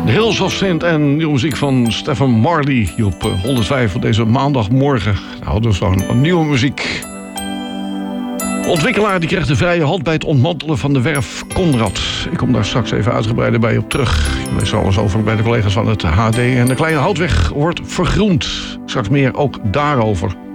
Hills of Sint en nieuwe muziek van Stefan Marley hier op 105 op deze maandagmorgen. Nou, dus dan nieuwe muziek. De ontwikkelaar die krijgt de vrije hand bij het ontmantelen van de werf Conrad. Ik kom daar straks even uitgebreider bij op terug. Ik lees alles over bij de collega's van het HD. En de Kleine Houtweg wordt vergroend. Straks meer ook daarover.